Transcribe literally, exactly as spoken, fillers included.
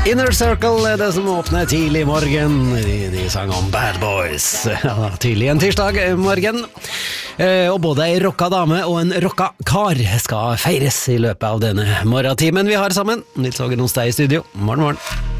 Inner Circle er det som åpner tidlig morgen. De, de sang om Bad Boys. Ja, tidlig en tirsdag morgen. Eh, og både en rocka dame og en rocka kar skal feires i løpet av denne morgentimen vi har sammen. Nils Hågen hos deg i studio. Morgen, morgen.